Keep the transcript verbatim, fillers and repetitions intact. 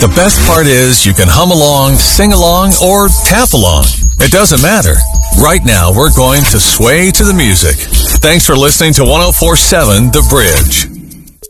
The best part is you can hum along, sing along, or tap along. It doesn't matter. Right now, we're going to sway to the music. Thanks for listening to one oh four point seven The Bridge.